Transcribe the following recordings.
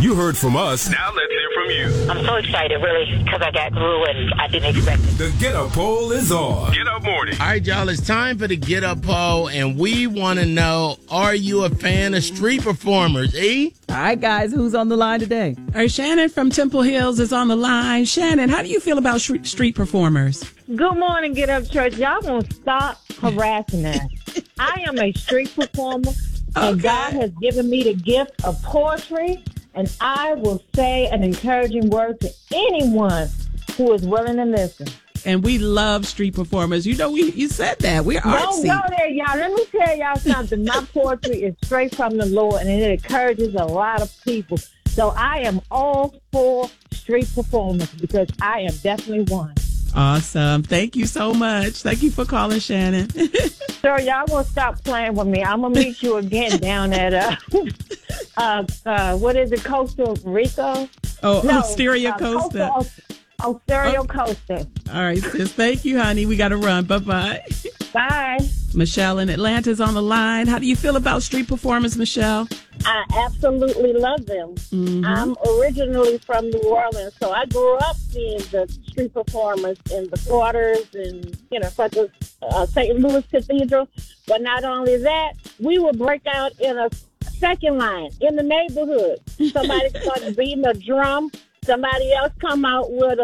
You heard from us. Now let's hear from you. I'm so excited, really, because I got through and I didn't expect it. The Get Up Poll is on. Get Up Morning. All right, y'all, it's time for the Get Up Poll, and we want to know, are you a fan of street performers, E? All right, guys, who's on the line today? All right, Shannon from Temple Hills is on the line. Shannon, how do you feel about street performers? Good morning, Get Up Church. Y'all gonna stop harassing us. I am a street performer, and God has given me the gift of poetry, and I will say an encouraging word to anyone who is willing to listen. And we love street performers. You know, you said that. We're artsy. Don't go there, y'all. Let me tell y'all something. My poetry is straight from the Lord, and it encourages a lot of people. So I am all for street performers because I am definitely one. Awesome. Thank you so much. Thank you for calling, Shannon. Sir, y'all gonna stop playing with me. I'm gonna meet you again down at what is it, Costa Rica? Osteria Costa. Osteria Costa. All right, sis. Thank you, honey. We got to run. Bye-bye. Bye. Michelle in Atlanta's on the line. How do you feel about street performers, Michelle? I absolutely love them. Mm-hmm. I'm originally from New Orleans, so I grew up seeing the street performers in the quarters and, such as St. Louis Cathedral. But not only that, we would break out in a second line in the neighborhood. Somebody started beating a drum. Somebody else come out with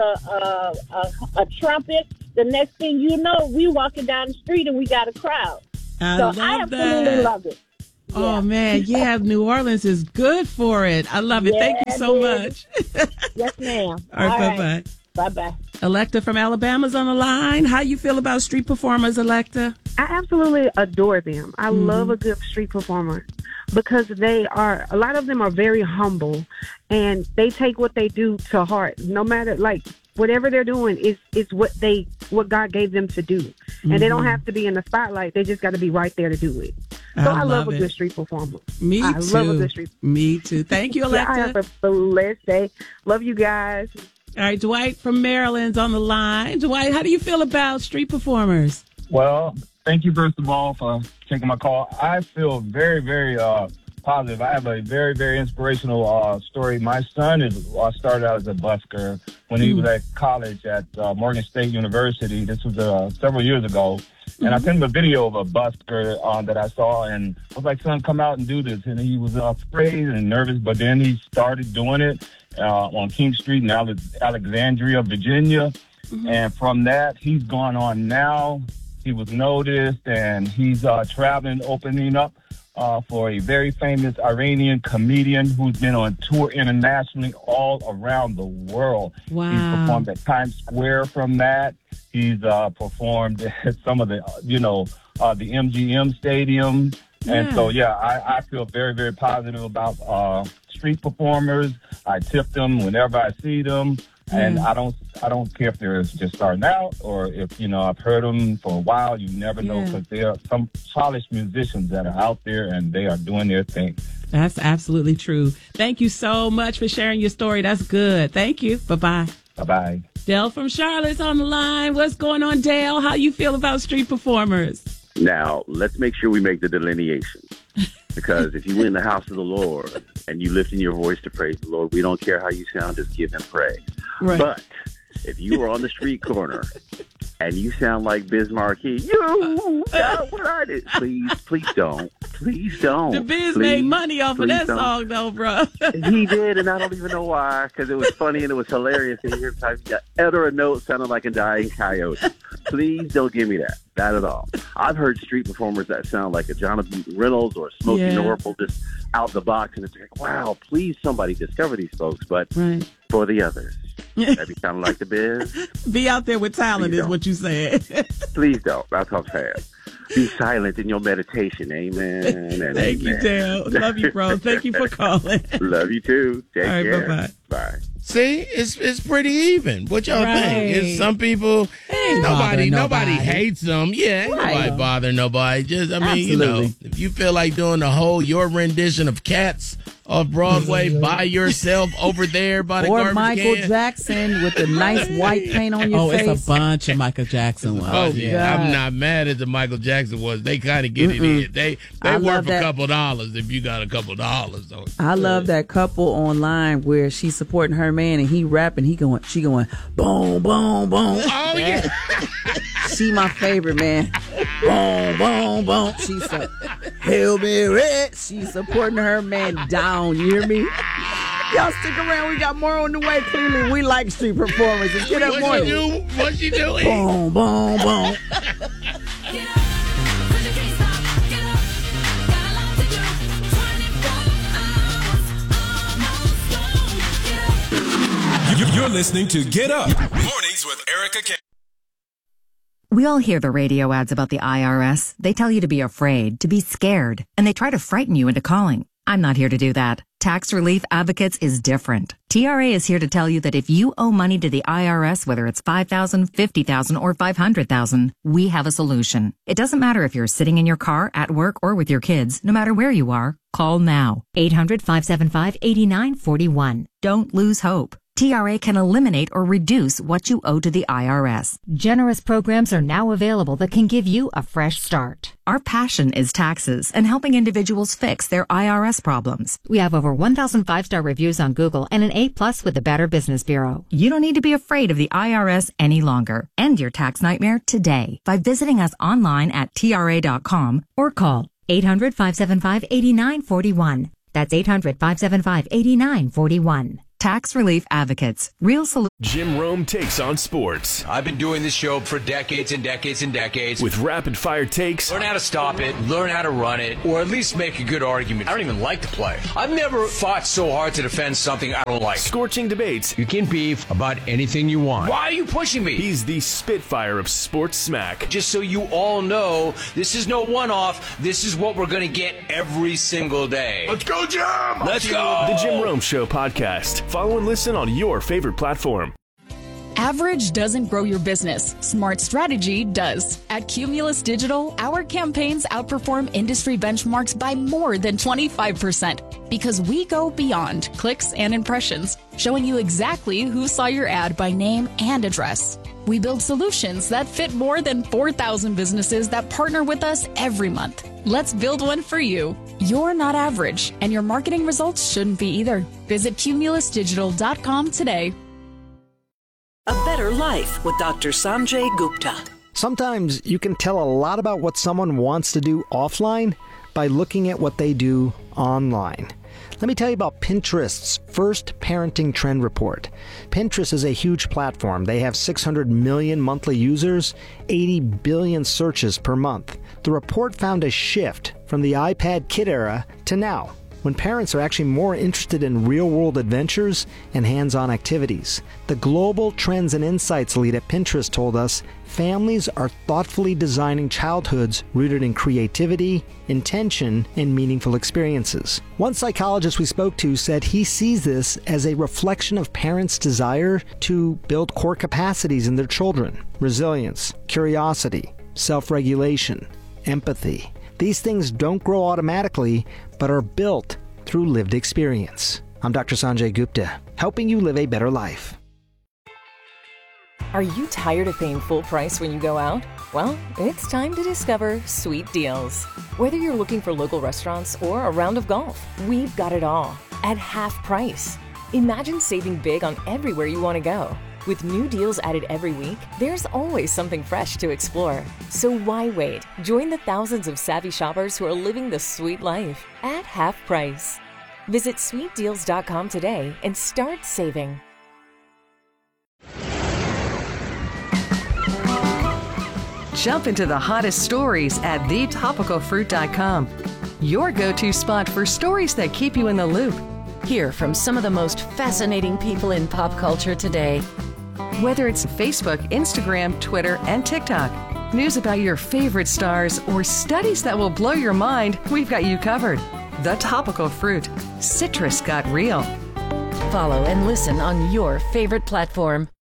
a trumpet. The next thing you know, we walking down the street and we got a crowd. I absolutely love it. Oh, yeah. Man. Yeah, New Orleans is good for it. I love it. Yeah, Thank you so much. Yes, ma'am. All right, bye-bye. Bye-bye. Electa from Alabama's on the line. How you feel about street performers, Electa? I absolutely adore them. I love a good street performer because a lot of them are very humble and they take what they do to heart. No matter, whatever they're doing is what God gave them to do. And they don't have to be in the spotlight. They just got to be right there to do it. So I love a good street performer. Me too. I love a good street performer. Me too. Thank you, Electa. I have a blessed day. Love you guys. All right, Dwight from Maryland's on the line. Dwight, how do you feel about street performers? Well, thank you, first of all, for taking my call. I feel very, very positive. I have a very, very inspirational story. My son started out as a busker when he was at college at Morgan State University. This was several years ago. And I sent him a video of a busker that I saw, and I was like, son, come out and do this. And he was afraid and nervous, but then he started doing it on King Street in Alexandria, Virginia. And from that, he's gone on now. He was noticed, and he's traveling, opening up for a very famous Iranian comedian who's been on tour internationally all around the world. Wow. He's performed at Times Square from that. He's performed at some of the, the MGM Stadium. Yeah. And so, I feel very, very positive about street performers. I tip them whenever I see them. And I don't care if they're just starting out or if, I've heard them for a while. You never know, because there are some polished musicians that are out there and they are doing their thing. That's absolutely true. Thank you so much for sharing your story. That's good. Thank you. Bye-bye. Bye-bye. Dale from Charlotte's on the line. What's going on, Dale? How you feel about street performers? Now, let's make sure we make the delineation. Because if you in the house of the Lord and you lifting your voice to praise the Lord, we don't care how you sound, just give him praise. Right. But if you were on the street corner and you sound like Biz Markie, what are it? Please don't. Please don't. The Biz made money off of that song, though, bro. He did, and I don't even know why, because it was funny and it was hilarious. And every time you utter a note sounding like a dying coyote. Please don't give me that. Not at all. I've heard street performers that sound like a Jonathan Reynolds or a Smokey Norfolk just out the box, and it's like, wow, please somebody discover these folks. But for the others, that be sounding like the Biz. Be out there with talent is what you said. Please don't. That's what I'm saying. Be silent in your meditation. Amen. Thank you, Dale. Love you, bro. Thank you for calling. Love you, too. Take care. Bye-bye. Bye. See, it's pretty even. What y'all think? Is some people ain't bothering nobody nobody. hates them. Yeah, ain't Right. nobody bother nobody. Just, I mean, you know, Absolutely. if you feel like doing your rendition of Cats off Broadway by yourself over there by the Or garbage Michael can. Jackson with the nice white paint on your face. It's a bunch of Michael Jackson ones. Oh, yeah. I'm not mad at the Michael Jackson ones. They kind of get it in. They I worth love a that. couple dollars if you got a couple dollars. So. I love that couple online where she's supporting her man and he rapping, she going boom, boom, boom. Oh yeah. She my favorite, man. Boom, boom, boom. She's so Hail Mary. She's supporting her man down. You hear me? Y'all stick around. We got more on the way. Clearly, we like street performances. Get up What she morning. do? What she doing? Boom, boom, boom. You're listening to Get Up. Mornings with Erica K. We all hear the radio ads about the IRS. They tell you to be afraid, to be scared, and they try to frighten you into calling. I'm not here to do that. Tax Relief Advocates is different. TRA is here to tell you that if you owe money to the IRS, whether it's $5,000, $50,000, or $500,000, we have a solution. It doesn't matter if you're sitting in your car, at work, or with your kids. No matter where you are, call now. 800-575-8941. Don't lose hope. TRA can eliminate or reduce what you owe to the IRS. Generous programs are now available that can give you a fresh start. Our passion is taxes and helping individuals fix their IRS problems. We have over 1,000 5-star reviews on Google and an A+ with the Better Business Bureau. You don't need to be afraid of the IRS any longer. End your tax nightmare today by visiting us online at TRA.com or call 800-575-8941. That's 800-575-8941. Tax Relief Advocates. Real solutions. Jim Rome takes on sports. I've been doing this show for decades and decades and decades. With rapid-fire takes. Learn how to stop it, learn how to run it, or at least make a good argument. I don't even like the play. I've never fought so hard to defend something I don't like. Scorching debates. You can beef about anything you want. Why are you pushing me? He's the Spitfire of sports smack. Just so you all know, this is no one-off. This is what we're going to get every single day. Let's go, Jim! Let's go! The Jim Rome Show podcast. Follow and listen on your favorite platform. Average doesn't grow your business. Smart strategy does. At Cumulus Digital, our campaigns outperform industry benchmarks by more than 25% because we go beyond clicks and impressions, showing you exactly who saw your ad by name and address. We build solutions that fit more than 4,000 businesses that partner with us every month. Let's build one for you. You're not average, and your marketing results shouldn't be either. Visit cumulusdigital.com today. A Better Life with Dr. Sanjay Gupta. Sometimes you can tell a lot about what someone wants to do offline by looking at what they do online. Let me tell you about Pinterest's first parenting trend report. Pinterest is a huge platform. They have 600 million monthly users, 80 billion searches per month. The report found a shift from the iPad kid era to now, when parents are actually more interested in real-world adventures and hands-on activities. The Global Trends and Insights lead at Pinterest told us families are thoughtfully designing childhoods rooted in creativity, intention, and meaningful experiences. One psychologist we spoke to said he sees this as a reflection of parents' desire to build core capacities in their children: resilience, curiosity, self-regulation, empathy. These things don't grow automatically, but are built through lived experience. I'm Dr. Sanjay Gupta, helping you live a better life. Are you tired of paying full price when you go out? Well, it's time to discover Sweet Deals. Whether you're looking for local restaurants or a round of golf, we've got it all at half price. Imagine saving big on everywhere you want to go. With new deals added every week, there's always something fresh to explore. So why wait? Join the thousands of savvy shoppers who are living the sweet life at half price. Visit sweetdeals.com today and start saving. Jump into the hottest stories at thetopicalfruit.com. Your go-to spot for stories that keep you in the loop. Hear from some of the most fascinating people in pop culture today. Whether it's Facebook, Instagram, Twitter, and TikTok, news about your favorite stars, or studies that will blow your mind, we've got you covered. The Topical Fruit. Citrus got real. Follow and listen on your favorite platform.